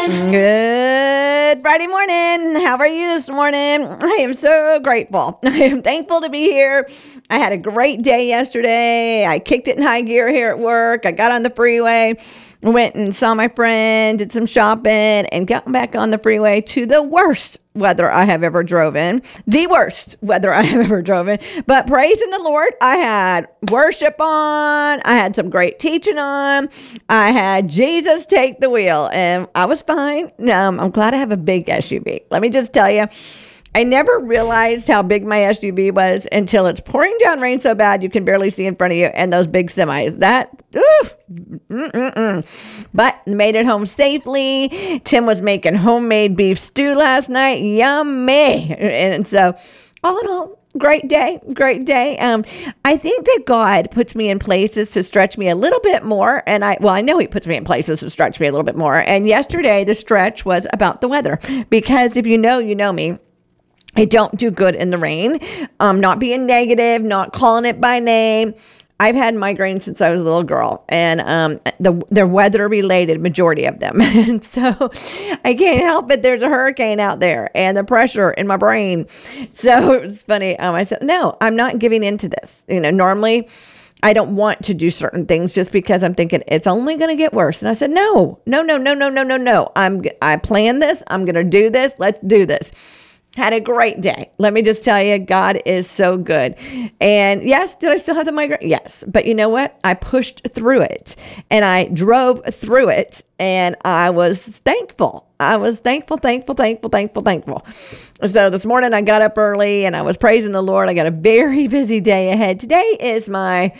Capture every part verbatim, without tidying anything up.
Good Friday morning. How are you this morning? I am so grateful. I am thankful to be here. I had a great day yesterday. I kicked it in high gear here at work. I got on the freeway, went and saw my friend, did some shopping, and got back on the freeway to the worst weather I have ever drove in. The worst weather I have ever drove in. But praising the Lord, I had worship on. I had some great teaching on. I had Jesus take the wheel, and I was fine. Um, I'm glad I have a big S U V. Let me just tell you, I never realized how big my S U V was until it's pouring down rain so bad you can barely see in front of you, and those big semis. That, oof, mm-mm-mm. But made it home safely. Tim was making homemade beef stew last night. Yummy. And so, all in all, great day, great day. Um, I think that God puts me in places to stretch me a little bit more. And I, well, I know he puts me in places to stretch me a little bit more. And yesterday, the stretch was about the weather. Because if you know, you know me. I don't do good in the rain. Um, not being negative, not calling it by name. I've had migraines since I was a little girl, and um, the, they're weather-related, majority of them. And so I can't help it. There's a hurricane out there, and the pressure in my brain. So it was funny. Um, I said, no, I'm not giving into this. You know, normally I don't want to do certain things just because I'm thinking it's only going to get worse. And I said, no, no, no, no, no, no, no, no. I'm, I planned this. I'm going to do this. Let's do this. Had a great day. Let me just tell you, God is so good. And yes, do I still have the migraine? Yes. But you know what? I pushed through it and I drove through it and I was thankful. I was thankful, thankful, thankful, thankful, thankful. So this morning I got up early and I was praising the Lord. I got a very busy day ahead. Today is my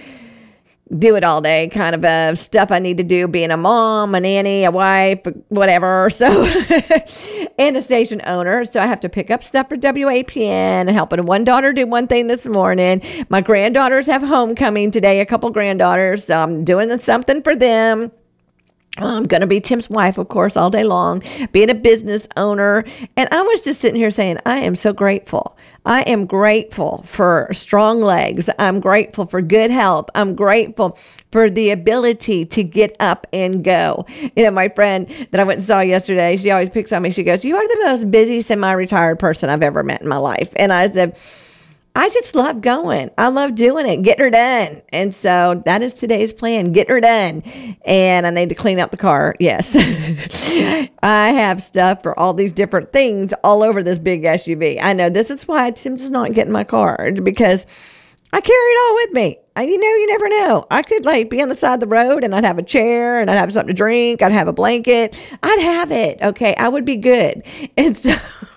do it all day kind of uh, stuff I need to do, being a mom, a nanny, a wife, whatever. So, and a station owner. So I have to pick up stuff for W A P N, helping one daughter do one thing this morning. My granddaughters have homecoming today, a couple granddaughters. So I'm doing something for them. I'm going to be Tim's wife, of course, all day long, being a business owner. And I was just sitting here saying, I am so grateful. I am grateful for strong legs. I'm grateful for good health. I'm grateful for the ability to get up and go. You know, my friend that I went and saw yesterday, she always picks on me. She goes, you are the most busy semi-retired person I've ever met in my life. And I said, I just love going. I love doing it. Get her done. And so that is today's plan. Get her done. And I need to clean out the car. Yes. I have stuff for all these different things all over this big S U V. I know this is why Tim's just not getting my car, because I carry it all with me. I, you know, you never know. I could like be on the side of the road and I'd have a chair and I'd have something to drink. I'd have a blanket. I'd have it. Okay. I would be good. And so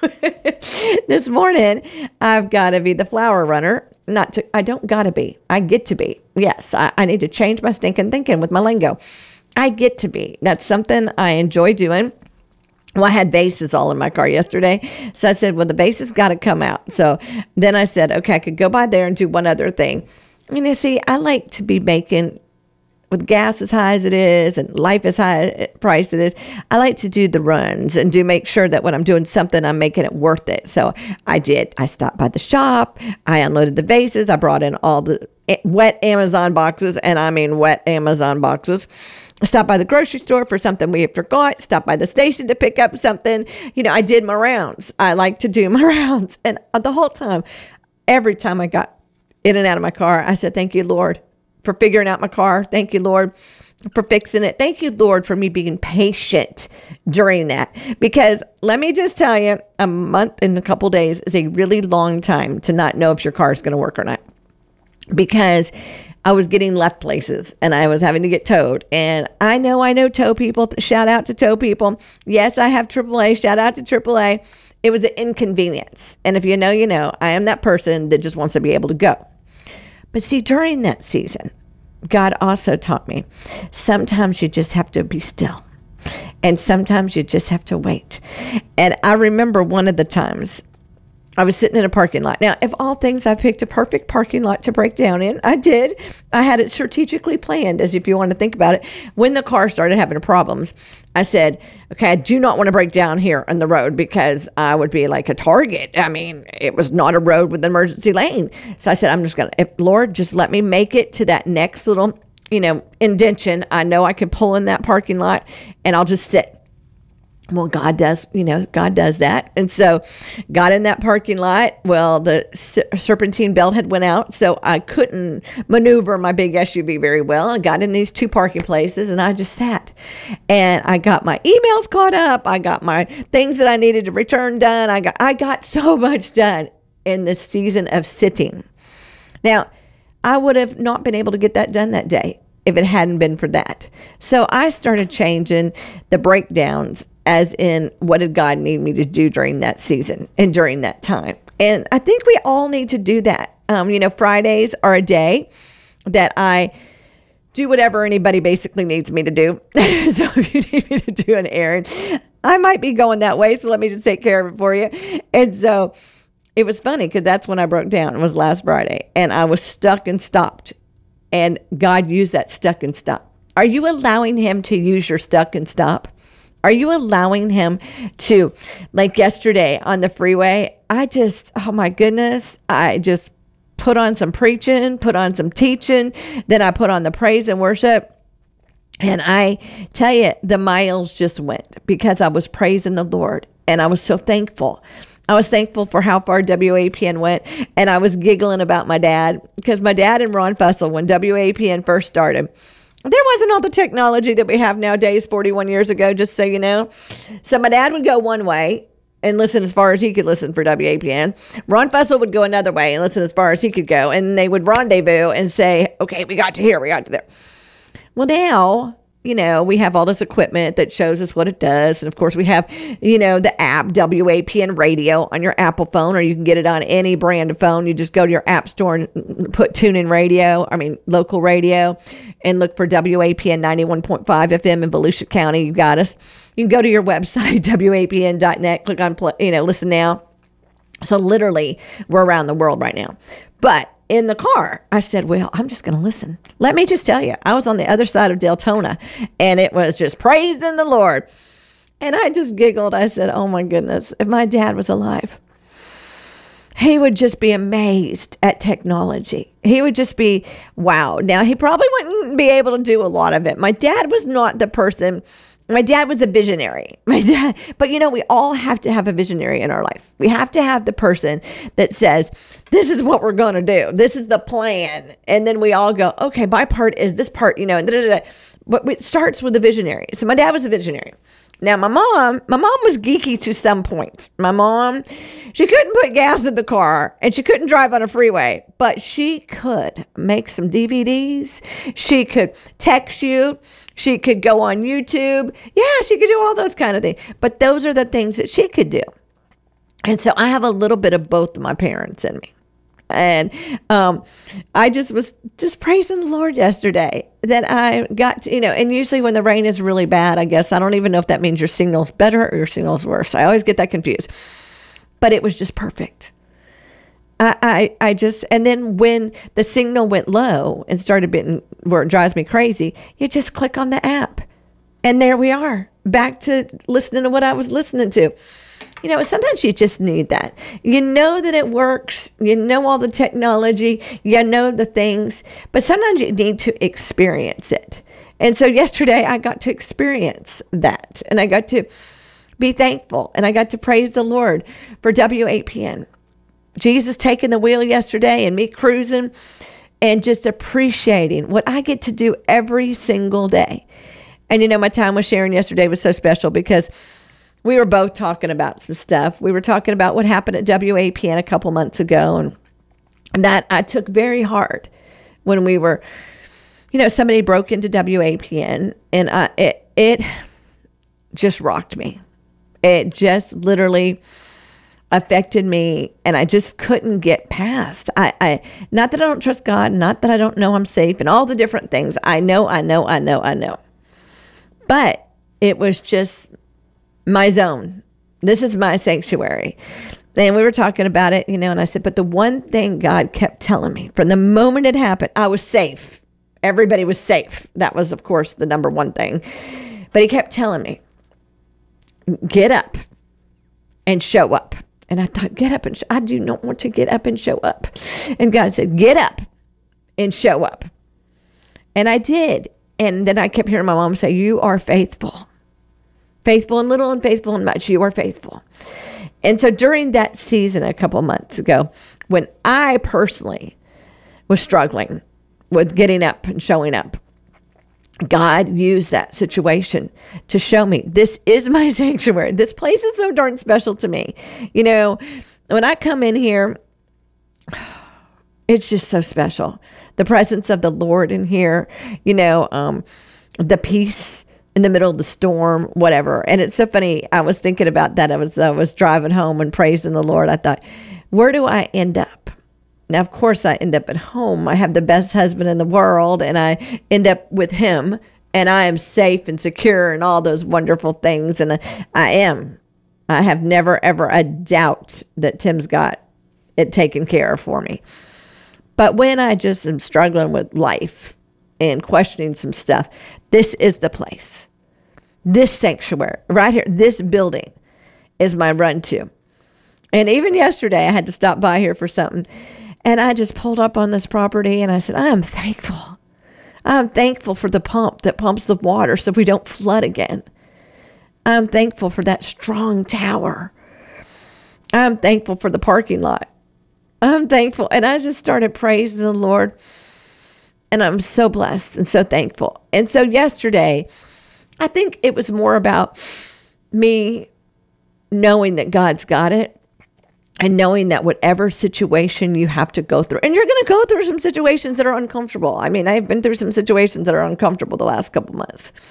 this morning I've got to be the flower runner. Not to, I don't got to be. I get to be. Yes. I, I need to change my stinking thinking with my lingo. I get to be. That's something I enjoy doing. Well, I had vases all in my car yesterday. So I said, well, the vases got to come out. So then I said, okay, I could go by there and do one other thing. And you see, I like to be making, with gas as high as it is and life as high price it is, I like to do the runs and do make sure that when I'm doing something, I'm making it worth it. So I did. I stopped by the shop. I unloaded the vases. I brought in all the wet Amazon boxes, and I mean wet Amazon boxes. Stopped by the grocery store for something we forgot. Stopped by the station to pick up something. You know, I did my rounds. I like to do my rounds. And the whole time, every time I got in and out of my car, I said, thank you, Lord, for figuring out my car. Thank you, Lord, for fixing it. Thank you, Lord, for me being patient during that. Because let me just tell you, a month and a couple days is a really long time to not know if your car is going to work or not. Because I was getting left places and I was having to get towed. And I know, I know tow people. Shout out to tow people. Yes, I have triple A. Shout out to triple A. It was an inconvenience. And if you know, you know, I am that person that just wants to be able to go. But see, during that season, God also taught me, sometimes you just have to be still. And sometimes you just have to wait. And I remember one of the times I was sitting in a parking lot. Now, of all things, I picked a perfect parking lot to break down in. I did. I had it strategically planned, as if you want to think about it. When the car started having problems, I said, okay, I do not want to break down here on the road because I would be like a target. I mean, it was not a road with an emergency lane. So I said, I'm just going to, Lord, just let me make it to that next little, you know, indention. I know I can pull in that parking lot and I'll just sit. Well, God does, you know, God does that. And so got in that parking lot. Well, the serpentine belt had went out, so I couldn't maneuver my big S U V very well. I got in these two parking places and I just sat. And I got my emails caught up. I got my things that I needed to return done. I got I got so much done in this season of sitting. Now, I would have not been able to get that done that day if it hadn't been for that. So I started changing the breakdowns as in what did God need me to do during that season and during that time. And I think we all need to do that. Um, you know, Fridays are a day that I do whatever anybody basically needs me to do. So if you need me to do an errand, I might be going that way. So let me just take care of it for you. And so it was funny because that's when I broke down. It was last Friday and I was stuck and stopped. And God used that stuck and stop. Are you allowing him to use your stuck and stop? Are you allowing him to, like yesterday on the freeway, I just, oh my goodness, I just put on some preaching, put on some teaching, then I put on the praise and worship. And I tell you, the miles just went because I was praising the Lord and I was so thankful. I was thankful for how far W A P N went, and I was giggling about my dad because my dad and Ron Fussell, when W A P N first started, there wasn't all the technology that we have nowadays forty-one years ago, just so you know. So my dad would go one way and listen as far as he could listen for W A P N. Ron Fussell would go another way and listen as far as he could go. And they would rendezvous and say, okay, we got to here, we got to there. Well, now, you know, we have all this equipment that shows us what it does. And of course, we have, you know, the app W A P N Radio on your Apple phone, or you can get it on any brand of phone. You just go to your app store and put tune in radio, I mean, local radio, and look for W A P N ninety-one point five F M in Volusia County. You got us. You can go to your website, W A P N dot net, click on, you know, listen now. So literally, we're around the world right now. But in the car, I said, well, I'm just going to listen. Let me just tell you, I was on the other side of Deltona, and it was just praising the Lord. And I just giggled. I said, oh my goodness, if my dad was alive, he would just be amazed at technology. He would just be, wow. Now, he probably wouldn't be able to do a lot of it. My dad was not the person. My dad was a visionary. My dad, but you know, we all have to have a visionary in our life. We have to have the person that says, this is what we're going to do. This is the plan. And then we all go, okay, my part is this part, you know, and da, da, da. But it starts with the visionary. So my dad was a visionary. Now, my mom, my mom was geeky to some point. My mom, she couldn't put gas in the car and she couldn't drive on a freeway, but she could make some D V Ds. She could text you. She could go on YouTube. Yeah, she could do all those kind of things. But those are the things that she could do. And so I have a little bit of both of my parents in me. And um, I just was just praising the Lord yesterday that I got to, you know, and usually when the rain is really bad, I guess, I don't even know if that means your signal's better or your signal's worse. I always get that confused. But it was just perfect. I, I, I just, and then when the signal went low and started being where it drives me crazy, you just click on the app. And there we are, back to listening to what I was listening to. You know, sometimes you just need that. You know that it works. You know all the technology. You know the things. But sometimes you need to experience it. And so yesterday I got to experience that. And I got to be thankful. And I got to praise the Lord for W A P N. Jesus taking the wheel yesterday and me cruising and just appreciating what I get to do every single day. And, you know, my time with Sharon yesterday was so special because we were both talking about some stuff. We were talking about what happened at W A P N a couple months ago. And, and that I took very hard when we were, you know, somebody broke into W A P N and I, it, it just rocked me. It just literally affected me and I just couldn't get past. I, I, not that I don't trust God, not that I don't know I'm safe and all the different things. I know, I know, I know, I know. But it was just my zone. This is my sanctuary. And we were talking about it, you know, and I said, but the one thing God kept telling me from the moment it happened, I was safe. Everybody was safe. That was, of course, the number one thing. But he kept telling me, get up and show up. And I thought, get up and sh- I do not want to get up and show up. And God said, get up and show up. And I did. And then I kept hearing my mom say, you are faithful. Faithful in little and faithful in much. You are faithful. And so during that season a couple months ago, when I personally was struggling with getting up and showing up, God used that situation to show me this is my sanctuary. This place is so darn special to me. You know, when I come in here, it's just so special. The presence of the Lord in here, you know, um, the peace in the middle of the storm, whatever. And it's so funny. I was thinking about that. I was, I was driving home and praising the Lord. I thought, where do I end up? Now, of course, I end up at home. I have the best husband in the world, and I end up with him, and I am safe and secure and all those wonderful things. And I am. I have never, ever a doubt that Tim's got it taken care of for me. But when I just am struggling with life and questioning some stuff, this is the place. This sanctuary right here, this building is my run to. And even yesterday, I had to stop by here for something. And I just pulled up on this property and I said, I am thankful. I'm thankful for the pump that pumps the water so we don't flood again. I'm thankful for that strong tower. I'm thankful for the parking lot. I'm thankful. And I just started praising the Lord. And I'm so blessed and so thankful. And so yesterday, I think it was more about me knowing that God's got it. And knowing that whatever situation you have to go through, and you're going to go through some situations that are uncomfortable. I mean, I've been through some situations that are uncomfortable the last couple months.